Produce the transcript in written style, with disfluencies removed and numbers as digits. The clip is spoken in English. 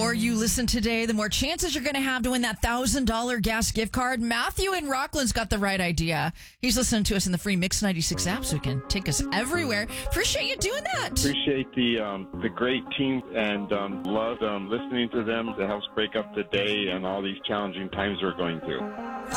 more you listen today, the more chances you're going to have to win that $1,000 gas gift card. Matthew in Rockland's got the right idea. He's listening to us in the free Mix 96 app, so he can take us everywhere. Appreciate you doing that. Appreciate the great team and love listening to them. It helps break up the day and all these challenging times we're going through.